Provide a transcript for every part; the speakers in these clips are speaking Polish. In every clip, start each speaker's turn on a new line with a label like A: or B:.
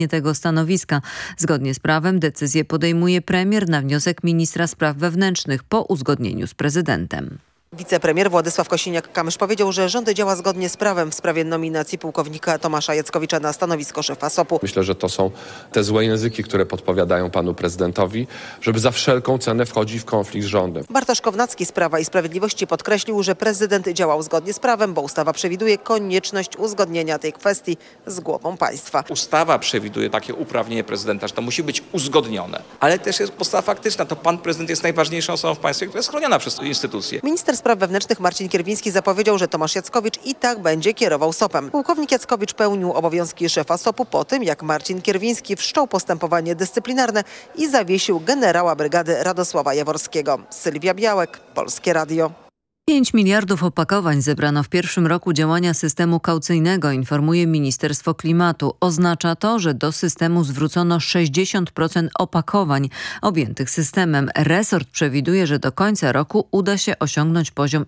A: tego stanowiska. Zgodnie z prawem decyzję podejmuje premier na wniosek ministra spraw wewnętrznych po uzgodnieniu z prezydentem.
B: Wicepremier Władysław Kosiniak-Kamysz powiedział, że rząd działa zgodnie z prawem w sprawie nominacji pułkownika Tomasza Jackowicza na stanowisko szefa SOP-u.
C: Myślę, że to są te złe języki, które podpowiadają panu prezydentowi, żeby za wszelką cenę wchodzić w konflikt z rządem.
B: Bartosz Kownacki z Prawa i Sprawiedliwości podkreślił, że prezydent działał zgodnie z prawem, bo ustawa przewiduje konieczność uzgodnienia tej kwestii z głową państwa.
D: Ustawa przewiduje takie uprawnienie prezydenta, że to musi być uzgodnione. Ale też jest podstawa faktyczna. To pan prezydent jest najważniejszą osobą w państwie, która jest chroniona przez instytucje.
B: Minister Spraw Wewnętrznych Marcin Kierwiński zapowiedział, że Tomasz Jackowicz i tak będzie kierował SOP-em. Pułkownik Jackowicz pełnił obowiązki szefa SOP-u po tym, jak Marcin Kierwiński wszczął postępowanie dyscyplinarne i zawiesił generała brygady Radosława Jaworskiego. Sylwia Białek, Polskie Radio.
A: 5 miliardów opakowań zebrano w pierwszym roku działania systemu kaucyjnego, informuje Ministerstwo Klimatu. Oznacza to, że do systemu zwrócono 60% opakowań objętych systemem. Resort przewiduje, że do końca roku uda się osiągnąć poziom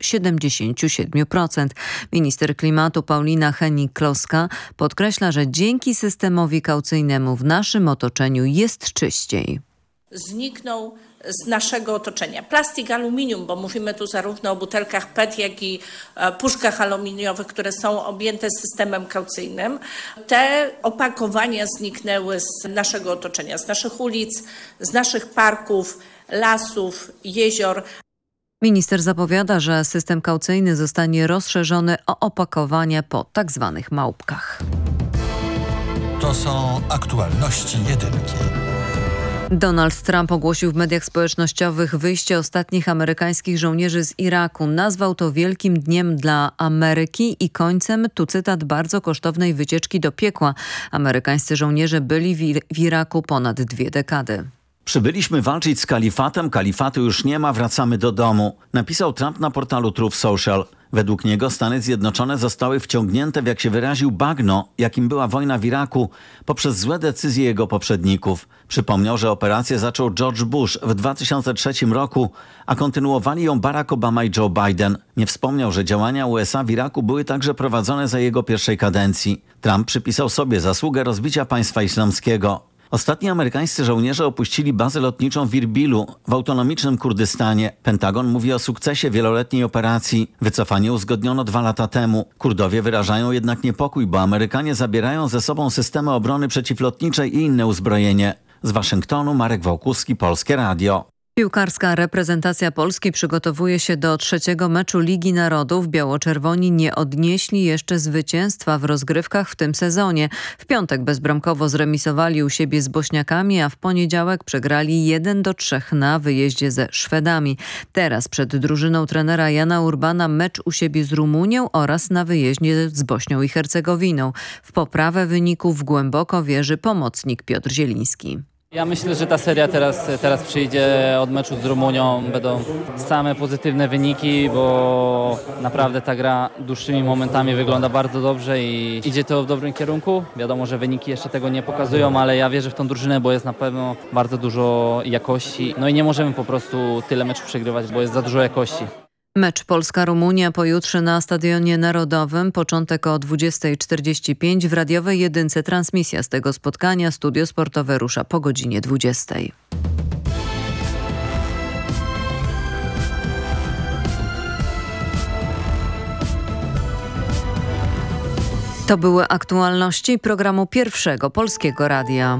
A: 77%. Minister Klimatu Paulina Hennig-Kloska podkreśla, że dzięki systemowi kaucyjnemu w naszym otoczeniu jest czyściej.
E: Zniknął z naszego otoczenia plastik, aluminium, bo mówimy tu zarówno o butelkach PET, jak i puszkach aluminiowych, które są objęte systemem kaucyjnym. Te opakowania zniknęły z naszego otoczenia, z naszych ulic, z naszych parków, lasów, jezior.
A: Minister zapowiada, że system kaucyjny zostanie rozszerzony o opakowania po tzw. małpkach.
F: To są aktualności jedynki.
A: Donald Trump ogłosił w mediach społecznościowych wyjście ostatnich amerykańskich żołnierzy z Iraku. Nazwał to wielkim dniem dla Ameryki i końcem, tu cytat, bardzo kosztownej wycieczki do piekła. Amerykańscy żołnierze byli w Iraku ponad 2 dekady.
G: Przybyliśmy walczyć z kalifatem, kalifatu już nie ma, wracamy do domu, napisał Trump na portalu Truth Social. Według niego Stany Zjednoczone zostały wciągnięte w, jak się wyraził, bagno, jakim była wojna w Iraku, poprzez złe decyzje jego poprzedników. Przypomniał, że operację zaczął George Bush w 2003 roku, a kontynuowali ją Barack Obama i Joe Biden. Nie wspomniał, że działania USA w Iraku były także prowadzone za jego pierwszej kadencji. Trump przypisał sobie zasługę rozbicia państwa islamskiego. Ostatni amerykańscy żołnierze opuścili bazę lotniczą w Irbilu w autonomicznym Kurdystanie. Pentagon mówi o sukcesie wieloletniej operacji. Wycofanie uzgodniono 2 lata temu. Kurdowie wyrażają jednak niepokój, bo Amerykanie zabierają ze sobą systemy obrony przeciwlotniczej i inne uzbrojenie. Z Waszyngtonu Marek Wałkuski, Polskie Radio.
A: Piłkarska reprezentacja Polski przygotowuje się do 3. meczu Ligi Narodów. Biało-czerwoni nie odnieśli jeszcze zwycięstwa w rozgrywkach w tym sezonie. W piątek bezbramkowo zremisowali u siebie z Bośniakami, a w poniedziałek przegrali 1-3 na wyjeździe ze Szwedami. Teraz przed drużyną trenera Jana Urbana mecz u siebie z Rumunią oraz na wyjeździe z Bośnią i Hercegowiną. W poprawę wyników głęboko wierzy pomocnik Piotr Zieliński.
H: Ja myślę, że ta seria teraz przyjdzie od meczu z Rumunią. Będą same pozytywne wyniki, bo naprawdę ta gra dłuższymi momentami wygląda bardzo dobrze i idzie to w dobrym kierunku. Wiadomo, że wyniki jeszcze tego nie pokazują, ale ja wierzę w tą drużynę, bo jest na pewno bardzo dużo jakości. No i nie możemy po prostu tyle meczów przegrywać, bo jest za dużo jakości.
A: Mecz Polska-Rumunia pojutrze na Stadionie Narodowym. Początek o 20:45. W radiowej jedynce transmisja z tego spotkania. Studio sportowe rusza po godzinie 20. To były aktualności programu Pierwszego Polskiego Radia.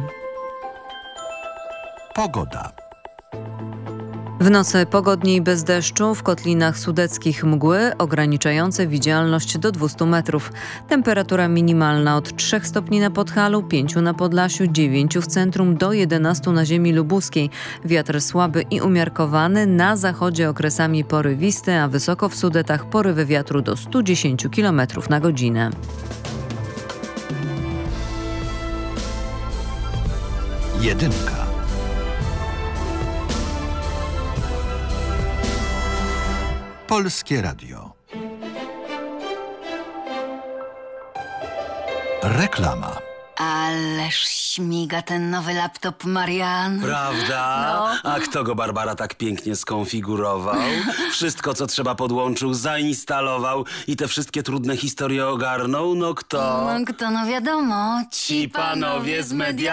F: Pogoda.
A: W nocy pogodniej bez deszczu, w kotlinach sudeckich mgły ograniczające widzialność do 200 metrów. Temperatura minimalna od 3 stopni na Podhalu, 5 na Podlasiu, 9 w centrum do 11 na ziemi lubuskiej. Wiatr słaby i umiarkowany, na zachodzie okresami porywisty, a wysoko w Sudetach porywy wiatru do 110 km na godzinę.
F: Jedynka. Polskie Radio. Reklama.
I: Ależ śmiga ten nowy laptop, Marian.
J: Prawda?
I: No.
J: A kto go, Barbara, tak pięknie skonfigurował? Wszystko, co trzeba, podłączył, zainstalował i te wszystkie trudne historie ogarnął? No kto?
I: No kto, no wiadomo.
J: Ci panowie z media.